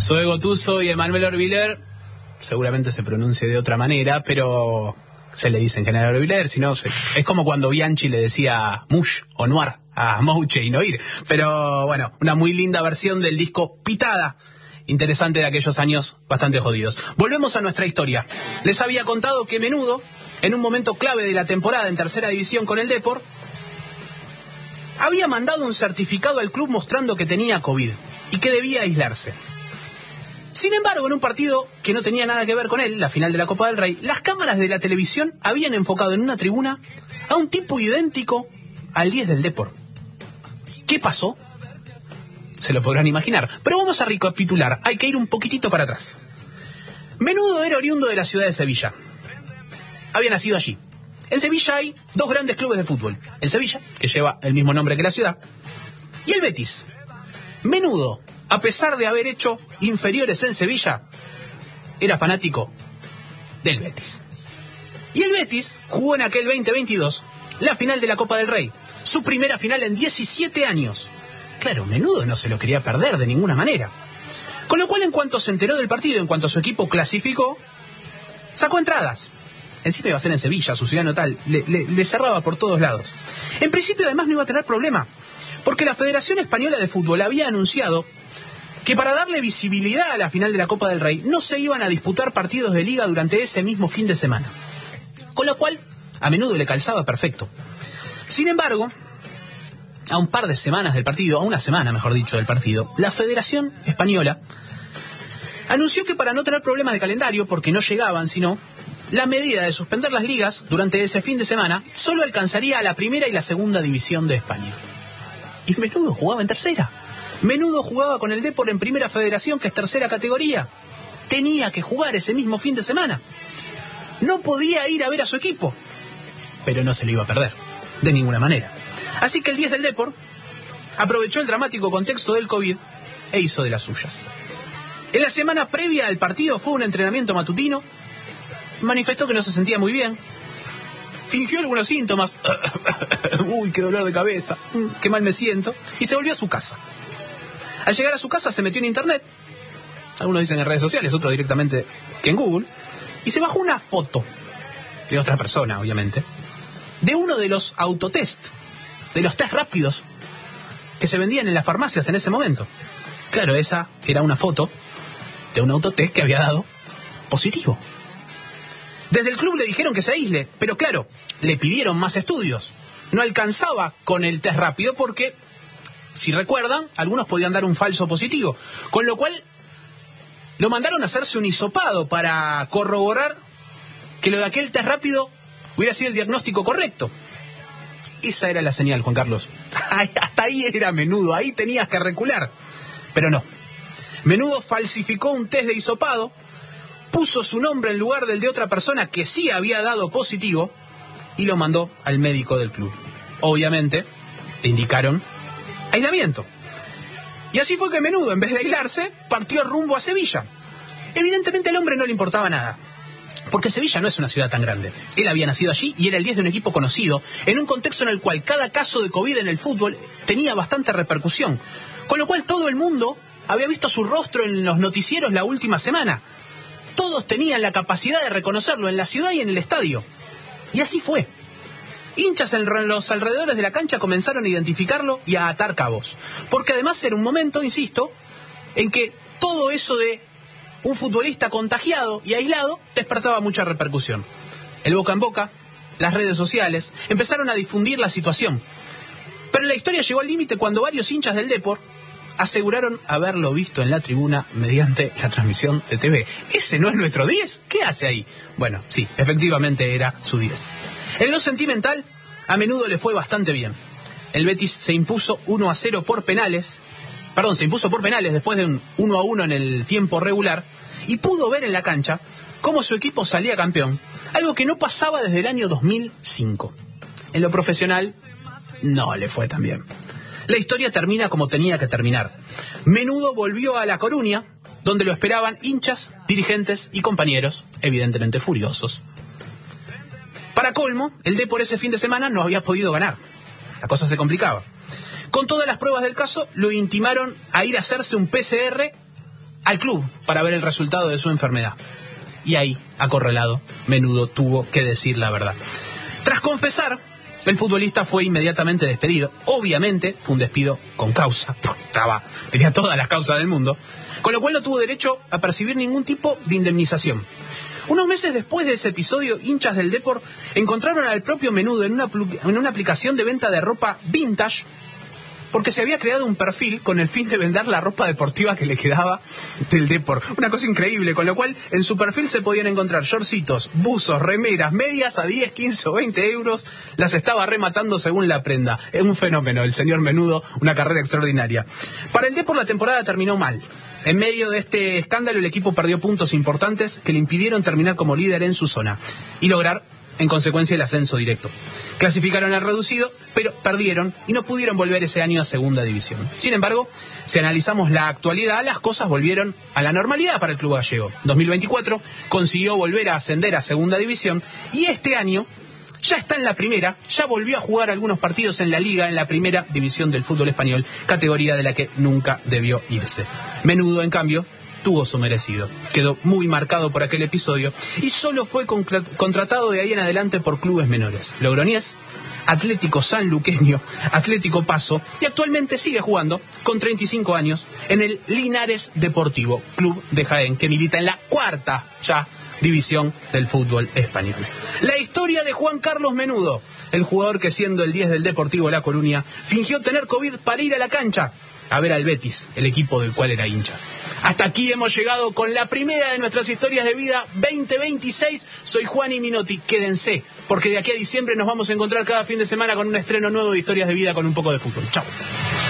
Zoe Gotuso y Emanuel Orbiler, seguramente se pronuncie de otra manera, pero se le dice en general Orbiler, si no, es como cuando Bianchi le decía Mush o Noir a Mouche y Noir. Pero bueno, una muy linda versión del disco Pitada, interesante de aquellos años bastante jodidos. Volvemos a nuestra historia. Les había contado que Menudo, en un momento clave de la temporada en tercera división con el Depor, había mandado un certificado al club mostrando que tenía COVID y que debía aislarse. Sin embargo, en un partido que no tenía nada que ver con él, la final de la Copa del Rey, las cámaras de la televisión habían enfocado en una tribuna a un tipo idéntico al 10 del Depor. ¿Qué pasó? Se lo podrán imaginar, pero vamos a recapitular, hay que ir un poquitito para atrás. Menudo era oriundo de la ciudad de Sevilla. Había nacido allí. En Sevilla hay dos grandes clubes de fútbol. El Sevilla, que lleva el mismo nombre que la ciudad, y el Betis. Menudo, a pesar de haber hecho inferiores en Sevilla, era fanático del Betis. Y el Betis jugó en aquel 2022 la final de la Copa del Rey, su primera final en 17 años. Claro, Menudo no se lo quería perder de ninguna manera. Con lo cual, en cuanto se enteró del partido, en cuanto su equipo clasificó, sacó entradas. Encima iba a ser en Sevilla, su ciudad natal, le cerraba por todos lados. En principio, además, no iba a tener problema, porque la Federación Española de Fútbol había anunciado que para darle visibilidad a la final de la Copa del Rey no se iban a disputar partidos de liga durante ese mismo fin de semana. Con lo cual, a Menudo le calzaba perfecto. Sin embargo, a un par de semanas del partido, a una semana mejor dicho del partido, la Federación Española anunció que para no tener problemas de calendario, porque no llegaban sino, la medida de suspender las ligas durante ese fin de semana solo alcanzaría a la primera y la segunda división de España. Y Menudo jugaba en tercera. Menudo jugaba con el Depor en primera federación, que es tercera categoría. Tenía que jugar ese mismo fin de semana. No podía ir a ver a su equipo, pero no se lo iba a perder, de ninguna manera. Así que el 10 del Depor aprovechó el dramático contexto del COVID e hizo de las suyas. En la semana previa al partido fue un entrenamiento matutino, manifestó que no se sentía muy bien, fingió algunos síntomas, uy, qué dolor de cabeza, qué mal me siento, y se volvió a su casa. Al llegar a su casa se metió en internet, algunos dicen en redes sociales, otros directamente que en Google, y se bajó una foto de otra persona, obviamente, de uno de los autotest, de los test rápidos que se vendían en las farmacias en ese momento. Claro, esa era una foto de un autotest que había dado positivo. Desde el club le dijeron que se aísle, pero claro, le pidieron más estudios. No alcanzaba con el test rápido porque, si recuerdan, algunos podían dar un falso positivo. Con lo cual, lo mandaron a hacerse un hisopado para corroborar que lo de aquel test rápido hubiera sido el diagnóstico correcto. Esa era la señal, Juan Carlos. Hasta ahí era Menudo, ahí tenías que recular. Pero no. Menudo falsificó un test de hisopado, puso su nombre en lugar del de otra persona que sí había dado positivo y lo mandó al médico del club. Obviamente, le indicaron aislamiento. Y así fue que Menudo, en vez de aislarse, partió rumbo a Sevilla. Evidentemente al hombre no le importaba nada, porque Sevilla no es una ciudad tan grande. Él había nacido allí y era el 10 de un equipo conocido, en un contexto en el cual cada caso de COVID en el fútbol tenía bastante repercusión. Con lo cual todo el mundo había visto su rostro en los noticieros la última semana. Todos tenían la capacidad de reconocerlo en la ciudad y en el estadio. Y así fue. Hinchas en los alrededores de la cancha comenzaron a identificarlo y a atar cabos. Porque además era un momento, insisto, en que todo eso de un futbolista contagiado y aislado despertaba mucha repercusión. El boca en boca, las redes sociales, empezaron a difundir la situación. Pero la historia llegó al límite cuando varios hinchas del Depor aseguraron haberlo visto en la tribuna mediante la transmisión de TV. ¿Ese no es nuestro 10? ¿Qué hace ahí? Bueno, sí, efectivamente era su 10. En lo sentimental, a Menudo le fue bastante bien. El Betis se impuso 1-0 por penales. Se impuso por penales después de un 1-1 en el tiempo regular y pudo ver en la cancha cómo su equipo salía campeón, algo que no pasaba desde el año 2005. En lo profesional, no le fue tan bien. La historia termina como tenía que terminar. Menudo volvió a La Coruña, donde lo esperaban hinchas, dirigentes y compañeros, evidentemente furiosos. Para colmo, el Depor ese fin de semana no había podido ganar. La cosa se complicaba. Con todas las pruebas del caso, lo intimaron a ir a hacerse un PCR al club para ver el resultado de su enfermedad. Y ahí, acorralado, Menudo tuvo que decir la verdad. Tras confesar, el futbolista fue inmediatamente despedido. Obviamente fue un despido con causa, tenía todas las causas del mundo, con lo cual no tuvo derecho a percibir ningún tipo de indemnización. Unos meses después de ese episodio, hinchas del Depor encontraron al propio Menudo en una aplicación de venta de ropa vintage, porque se había creado un perfil con el fin de vender la ropa deportiva que le quedaba del Depor. Una cosa increíble, con lo cual en su perfil se podían encontrar shortcitos, buzos, remeras, medias a 10, 15 o 20 euros. Las estaba rematando según la prenda. Es un fenómeno, el señor Menudo, una carrera extraordinaria. Para el Depor la temporada terminó mal. En medio de este escándalo el equipo perdió puntos importantes que le impidieron terminar como líder en su zona y lograr en consecuencia el ascenso directo. Clasificaron al reducido, pero perdieron y no pudieron volver ese año a segunda división. Sin embargo, si analizamos la actualidad, las cosas volvieron a la normalidad para el club gallego. 2024 consiguió volver a ascender a segunda división y este año ya está en la primera, ya volvió a jugar algunos partidos en la liga, en la primera división del fútbol español, categoría de la que nunca debió irse. Menudo, en cambio, tuvo su merecido. Quedó muy marcado por aquel episodio y solo fue contratado de ahí en adelante por clubes menores. Logroñés, Atlético Sanluqueño, Atlético Paso, y actualmente sigue jugando con 35 años en el Linares Deportivo, club de Jaén, que milita en la cuarta ya división del fútbol español. La historia de Juan Carlos Menudo, el jugador que siendo el 10 del Deportivo La Coruña, fingió tener COVID para ir a la cancha a ver al Betis, el equipo del cual era hincha. Hasta aquí hemos llegado con la primera de nuestras historias de vida 2026. Soy Juani Minotti. Quédense, porque de aquí a diciembre nos vamos a encontrar cada fin de semana con un estreno nuevo de historias de vida con un poco de fútbol. Chao.